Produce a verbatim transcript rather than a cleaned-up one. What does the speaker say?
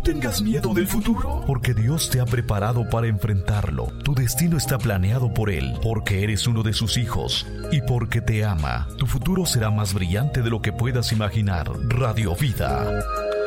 tengas miedo del futuro, porque Dios te ha preparado para enfrentarlo. Tu destino está planeado por Él, porque eres uno de sus hijos y porque te ama. Tu futuro será más brillante de lo que puedas imaginar. Radio Vida.